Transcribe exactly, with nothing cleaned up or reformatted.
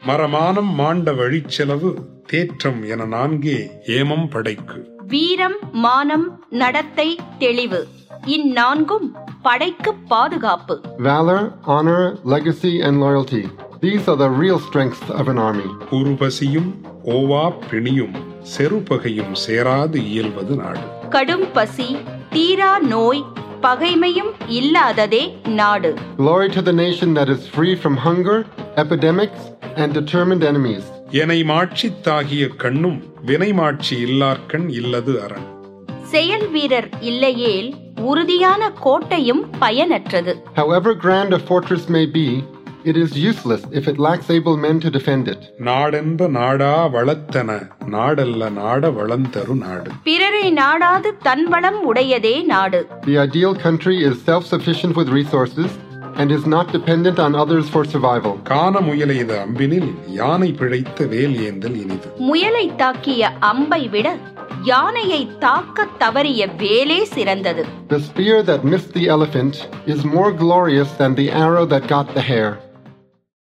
மரமானம் மாண்ட வழிச்செலவு தேற்றம் என நான்கே ஏமம் படைக்கு. வீரம், மானம், நடத்தை, தெளிவு இந்நான்கும் படைக்கு பாதுகாப்பு. Valor, honor, legacy and loyalty. These are the real strengths of an army. உருபசியும் ஓவா பிணியும் செருபகையும் சேராது இயல்வது நாடு. கடும் பசி, தீரா நோய், பகைமையும் இல்லாததே நாடு. Glory to the nation that is free from hunger, epidemics and determined enemies. எனை மாட்சித்தாகிய கண்ணும் வினை மாட்சி இல்லார்கண் இல்லது அரண். செயல் வீரர் இல்லையேல் உறுதியான கோட்டையும் பயனற்றது. However grand a fortress may be, it is useless if it lacks able men to defend it. நாடென்ப நாடா வளத்தன நாடல்ல நாட வளந்தரு நாடு. பிறரை நாடாது தன் வளம் உடையதே நாடு. The ideal country is self-sufficient with resources and is not dependent on others for survival. கான முயலைத அம்பினில் யானை பிழைத்த வேல் ஏந்தல் இனிது. முயலை தாக்கிய அம்பை விட யானையை தாக்க தவறிய வேலே சிறந்தது. The spear that missed the elephant is more glorious than the arrow that got the hare.